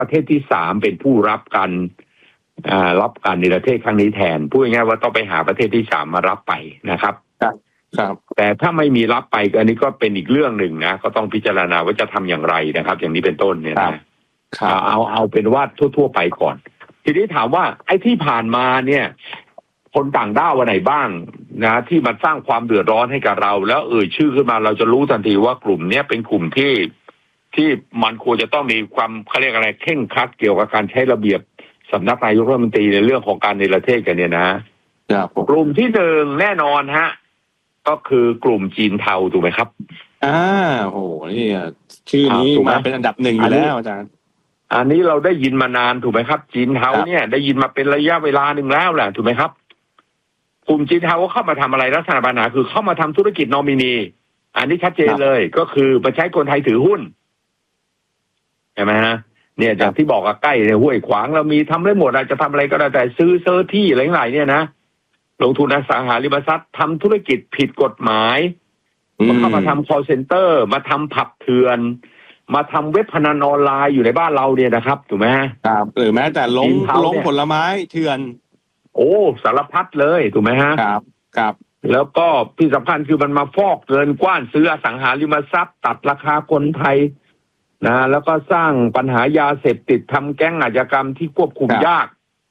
ประเทศที่สามเป็นผู้รับการในประเทศครั้งนี้แทนพูดง่ายๆว่าต้องไปหาประเทศที่สามมารับไปนะครับครับแต่ถ้าไม่มีรับไปอันนี้ก็เป็นอีกเรื่องหนึ่งนะก็ต้องพิจารณาว่าจะทำอย่างไรนะครับอย่างนี้เป็นต้นเนี่ยนะเอาเป็นว่าทั่วๆไปก่อนทีนี้ถามว่าไอ้ที่ผ่านมาเนี่ยคนต่างด้าววันไหนบ้างนะที่มาสร้างความเดือดร้อนให้กับเราแล้วชื่อขึ้นมาเราจะรู้ทันทีว่ากลุ่มนี้เป็นกลุ่มที่มันควรจะต้องมีความเขาเรียกอะไรเคร่งครัดเกี่ยวกับการใช้ระเบียบสำนักนายกรัฐมนตรีในเรื่องของการในประเทศกันเนี่ยนะกลุ่มที่หนึ่งแน่นอนฮะก็คือกลุ่มจีนเทาถูกไหมครับโหนี่ชื่อนี้มาเป็นอันดับหนึ่งอยู่แล้วอาจารย์อันนี้เราได้ยินมานานถูกไหมครับจีนเทาเนี่ยได้ยินมาเป็นระยะเวลาหนึ่งแล้วแหละถูกไหมครับกลุ่มจีนเทาเข้ามาทำอะไรลักษณะปัญหาคือเข้ามาทำธุรกิจนอมินีอันนี้ชัดเจนเลยก็คือมาใช้คนไทยถือหุ้นใช่ไหมฮะเนี่ยจากที่บอกใกล้ในห้วยขวางเรามีทำได้หมดอาจจะทำอะไรก็ได้แต่ซื้อที่อะไรหลายเนี่ยนะลงทุนอสังหาริมทรัพย์ทำธุรกิจผิดกฎหมายเข้ามาทำ call center มาทำผับเถื่อนมาทำเว็บพนันออนไลน์อยู่ในบ้านเราเนี่ยนะครับถูกไหมครับหรือแม้แต่ลงผลไม้เถื่อนโอ้สารพัดเลยถูกไหมฮะครับแล้วก็ที่สำคัญคือมันมาฟอกเงินกว้านซื้ออสังหาริมทรัพย์ตัดราคาคนไทยนะแล้วก็สร้างปัญหายาเสพติดทำแก๊งอาชญากรรมที่ควบคุมยาก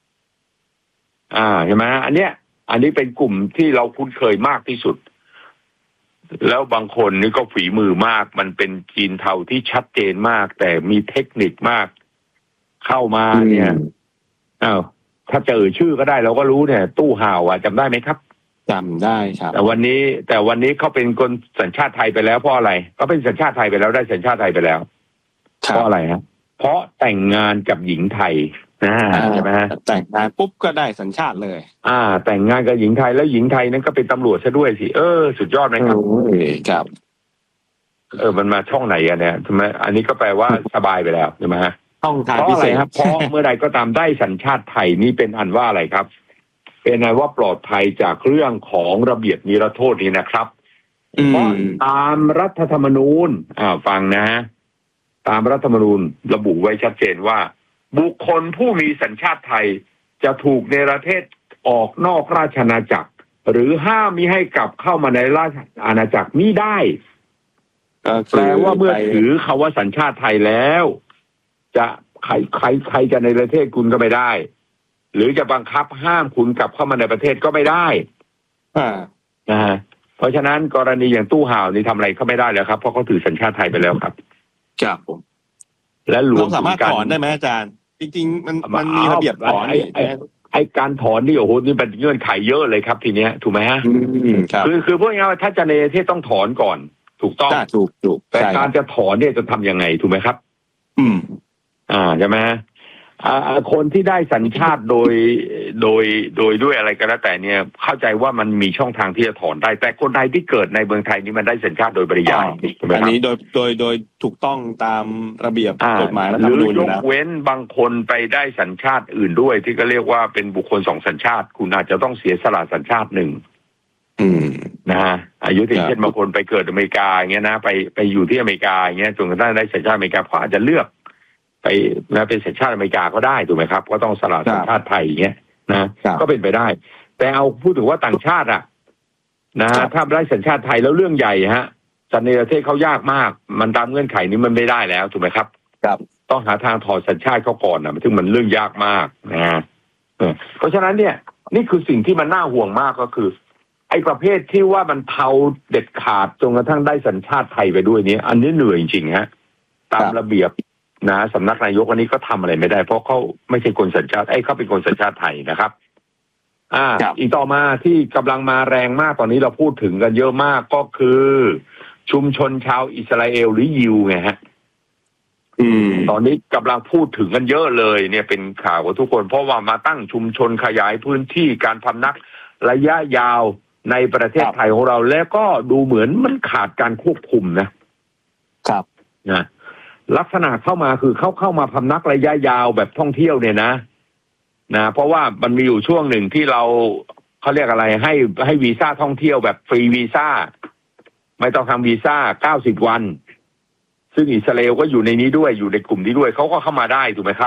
ใช่ไหมอันนี้เป็นกลุ่มที่เราคุ้นเคยมากที่สุดแล้วบางคนนี่ก็ฝีมือมากมันเป็นจีนเทาที่ชัดเจนมากแต่มีเทคนิคมากเข้ามาเนี่ยถ้าเจอชื่อก็ได้เราก็รู้เนี่ยตู้ห่าวจำได้ไหมครับจำได้ครับแต่วันนี้เขาเป็นคนสัญชาติไทยไปแล้วเพราะอะไรเขาเป็นสัญชาติไทยไปแล้วได้สัญชาติไทยไปแล้วเพราะอะไรฮะเพราะแต่งงานกับหญิงไทยใช่ไหมฮะแต่งงานปุ๊บก็ได้สัญชาติเลยแต่งงานกับหญิงไทยแล้วหญิงไทยนั้นก็เป็นตำรวจซะด้วยสิสุดยอดไหมครับครับมันมาช่องไหนกันเนี่ยทำไมอันนี้ก็แปลว่าสบายไปแล้วใช่ไหมฮะช่องทางพิเศษครับเพราะเมื่อใดก็ตามได้สัญชาติไทยนี่เป็นอันว่าอะไรครับเป็นอันว่าปลอดภัยจากเรื่องของระเบียบนิรโทษนี้นะครับเพราะตามรัฐธรรมนูญฟังนะตามรัฐธรรมนูญระบุไว้ชัดเจนว่าบุคคลผู้มีสัญชาติไทยจะถูกเนรเทศออกนอกราชอาณาจักรหรือห้ามมิให้กลับเข้ามาในราชอาณาจักรมิได้แปลว่าเมื่อถือคำว่าสัญชาติไทยแล้วจะใครจะในประเทศคุณก็ไม่ได้หรือจะบังคับห้ามคุณกลับเข้ามาในประเทศก็ไม่ได้นะฮะเพราะฉะนั้นกรณีอย่างตู้ห่าวนี่ทำอะไรเขาไม่ได้แล้วครับเพราะเขาถือสัญชาติไทยไปแล้วครับครับผมและเราสามารถถอนได้ไหมอาจารย์จริงๆมันมีระเบียบถอนไอ้การถอนนี่โอ้โหนี่เป็นเงื่อนไขเยอะเลยครับทีเนี้ยถูกไหมฮะคือพูดง่ายๆว่าถ้าจะในประเทศต้องถอนก่อนถูกต้องถูกแต่การจะถอนเนี่ยจะทำยังไงถูกไหมครับใช่ไหมคนที่ได้สัญชาติโดยด้วยอะไรก็แล้วแต่เนี่ยเข้าใจว่ามันมีช่องทางที่จะถอนได้แต่คนไทยที่เกิดในเมืองไทยนี่มันได้สัญชาติโดยปริยายอันนี้โดยถูกต้องตามระเบียบกฎหมายและหรือยกเว้นบางคนไปได้สัญชาติอื่นด้วยที่ก็เรียกว่าเป็นบุคคล2สัญชาติคุณอาจจะต้องเสียสละสัญชาติหนึ่งนะฮะอายุเช่นบางคนไปเกิดอเมริกาอย่างเงี้ยนะไปอยู่ที่อเมริกาอย่างเงี้ยจนกระทั่งได้สัญชาติอเมริกาเขาอาจจะเลือกไปเป็นสัญชาติอเมริกาก็ได้ถูกไหมครับก็ต้องสละสัญชาติไทยอย่างเงี้ยนะก็เป็นไปได้แต่เอาพูดถึงว่าต่างชาติถ้าได้สัญชาติไทยแล้วเรื่องใหญ่สัญญาประเทศเขายากมากมันตามเงื่อนไขนี้มันไม่ได้แล้วถูกไหมครับต้องหาทางถอดสัญชาติเขาก่อนซึ่งมันเรื่องยากมากเพราะฉะนั้นเนี่ยนี่คือสิ่งที่มันน่าห่วงมากก็คือไอ้ประเภทที่ว่ามันเทาเด็ดขาดจนกระทั่งได้สัญชาติไทยไปด้วยนี้อันนี้เหนื่อยจริงๆตามระเบียบสำนักนายกวันนี้ก็ทำอะไรไม่ได้เพราะเขาไม่ใช่คนสัญชาติเขาเป็นคนสัญชาติไทยนะครับอีกต่อมาที่กำลังมาแรงมากตอนนี้เราพูดถึงกันเยอะมากก็คือชุมชนชาวอิสราเอลหรือยิวไงฮะตอนนี้กำลังพูดถึงกันเยอะเลยเนี่ยเป็นข่าวกับทุกคนเพราะว่ามาตั้งชุมชนขยายพื้นที่การพำนักระยะยาวในประเทศไทยของเราแล้วก็ดูเหมือนมันขาดการควบคุมนะครับลักษณะเข้ามาคือเข้ามาพำนักระยะยาวแบบท่องเที่ยวเนี่ยนะเพราะว่ามันมีอยู่ช่วงหนึ่งที่เขาเรียกอะไรให้วีซ่าท่องเที่ยวแบบฟรีวีซ่าไม่ต้องทำวีซ่า90 วันซึ่งอิสราเอลก็อยู่ในนี้ด้วยอยู่ในกลุ่มนี้ด้วยเขาก็เข้ามาได้ถูกไหมครับ